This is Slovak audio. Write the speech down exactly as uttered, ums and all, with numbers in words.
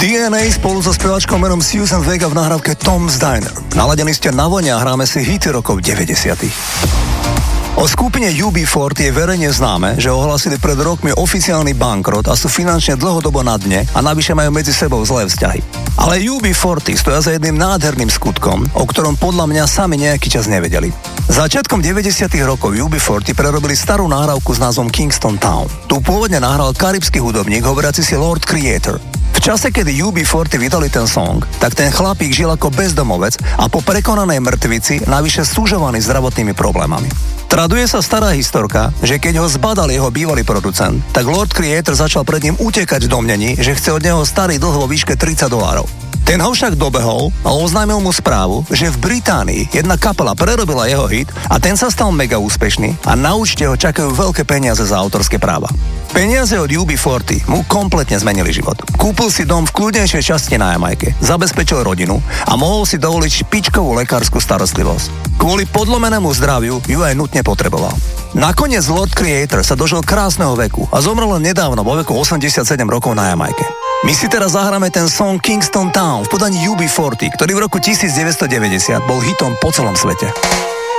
dé en á spolu so speváčkou menom Susan Vega v nahrávke Tom's Diner. Naladení ste na vlne a hráme si hity rokov deväťdesiatych. O skupine ú bé štyridsať je verejne známe, že ohlasili pred rokmi oficiálny bankrot a sú finančne dlhodobo na dne a navyše majú medzi sebou zlé vzťahy. Ale ú bé štyridsať stoja za jedným nádherným skutkom, o ktorom podľa mňa sami nejaký čas nevedeli. Začiatkom deväťdesiatych rokov ú bé štyridsať prerobili starú nahrávku s názvom Kingston Town. Tu pôvodne nahral karibský hudobník hovoriaci si Lord Creator. V čase, kedy ú bé štyridsať vydali ten song, tak ten chlapík žil ako bezdomovec a po prekonanej mŕtvici navyše súžovaný zdravotnými problémami. Traduje sa stará historka, že keď ho zbadal jeho bývalý producent, tak Lord Creator začal pred ním utekať v domnení, že chce od neho starý dlh vo výške tridsať dolárov. Ten ho však dobehol a oznámil mu správu, že v Británii jedna kapela prerobila jeho hit a ten sa stal mega úspešný a na účte ho čakajú veľké peniaze za autorské práva. Peniaze od ú bé štyridsať mu kompletne zmenili život. Kúpil si dom v kľudnejšej časti na Jamajke, zabezpečil rodinu a mohol si dovoliť špičkovú lekárskú starostlivosť. Kvôli podlomenému zdraviu ju aj nutne potreboval. Nakoniec Lord Creator sa dožil krásneho veku a zomrel len nedávno vo veku osemdesiatsedem rokov na Jamajke. My si teraz zahráme ten song Kingston Town v podaní ú bé štyridsať, ktorý v roku devätnásťstodeväťdesiat bol hitom po celom svete.